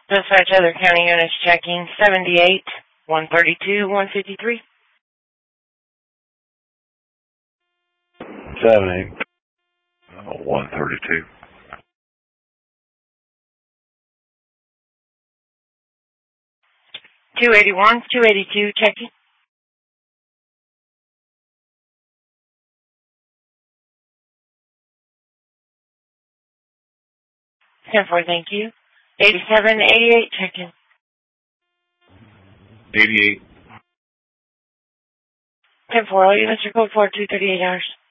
Dispatch other county units checking 78, 132, 153. 78, 132. 281, 282 checking. 10-4, thank you. 87, 88 checking. 88. 10-4, all units are code 4, 238 hours.